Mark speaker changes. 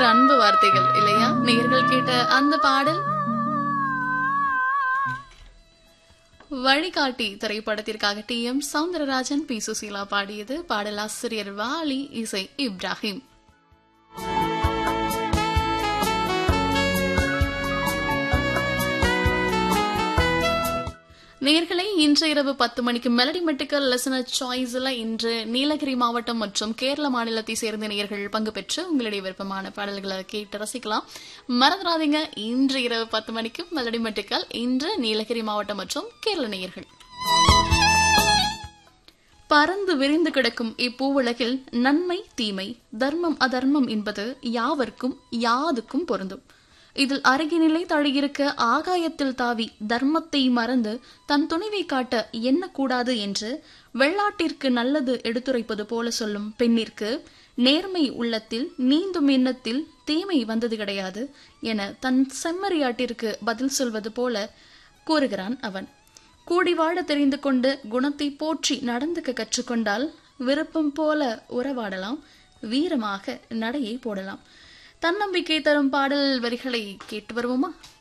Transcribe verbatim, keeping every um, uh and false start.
Speaker 1: அன்பு வார்த்தைகள் இல்லையா? நேயர்கள் கேட்ட அந்த பாடல் வழிகாட்டி திரைப்படத்திற்காக D M Soundararajan, B Susheela பாடியது. பாடலாசிரியர் வாலி, இசை இப்ராஹிம். நேர்களை இன்று இரவு பத்து மணிக்கு மெலடி மெட்டுக்கல் லிசனர் சாய்ஸ்ல இன்று நீலகிரி மாவட்டம் மற்றும் கேரள மாநிலத்தை சேர்ந்த நேயர்கள் பங்கு பெற்று உங்களுடைய விருப்பமான பாடல்களை கேட்டு ரசிக்கலாம். மறந்துடாதீங்க, இன்று இரவு பத்து மணிக்கு மெலடி மெட்டுக்கல் இன்று நீலகிரி மாவட்டம் மற்றும் கேரள நேயர்கள். பறந்து விரிந்து கிடக்கும் இப்பூவுலகில் நன்மை தீமை, தர்மம் அதர்மம் என்பது யாவர்க்கும் யாதுக்கும் பொருந்தும். இதில் அருகினிலை தழியிருக்க ஆகாயத்தில் தாவி தர்மத்தை மறந்து தன் துணிவை காட்ட எண்ணக்கூடாது என்று வெள்ளாட்டிற்கு நல்லது எடுத்துரைப்பது போல சொல்லும் பெண்ணிற்கு நேர்மை உள்ளத்தில் நீந்தும் எண்ணத்தில் தீமை வந்தது கிடையாது என தன் செம்மறியாட்டிற்கு பதில் சொல்வது போல கூறுகிறான் அவன். கூடி வாழ தெரிந்து கொண்டு குணத்தை போற்றி நடந்துக்க கற்றுக்கொண்டால் விருப்பம் போல உறவாடலாம், வீரமாக நடையை போடலாம். தன்னம்பிக்கை தரும் பாடல் வரிகளை கேட்டு வருவோமா?